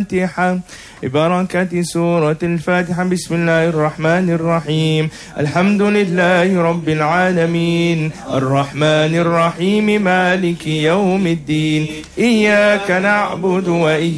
الفاتحة. ببركة سورة الفاتحة. بسم الله الرحمن الرحيم. الحمد لله رب العالمين الرحمن الرحيم مالك يوم الدين. إياك نعبد وإياك